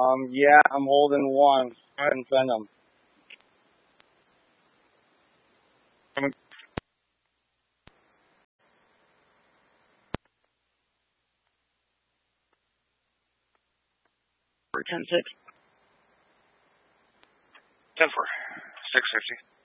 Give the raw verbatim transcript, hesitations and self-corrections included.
Um, yeah, I'm holding one. Go ahead and send them. ten six. ten four. six fifty.